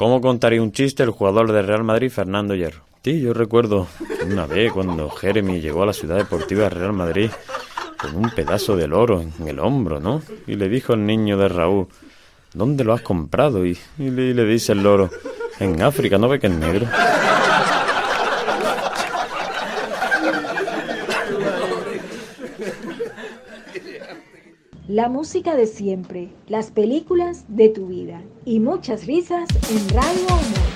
¿Cómo contaría un chiste el jugador del Real Madrid, Fernando Hierro? Sí, yo recuerdo una vez cuando Jeremy llegó a la ciudad deportiva del Real Madrid con un pedazo de loro en el hombro, ¿no? Y le dijo al niño de Raúl, ¿dónde lo has comprado? Y le dice el loro, en África, ¿no ve que es negro? La música de siempre, las películas de tu vida y muchas risas en Radio Humor.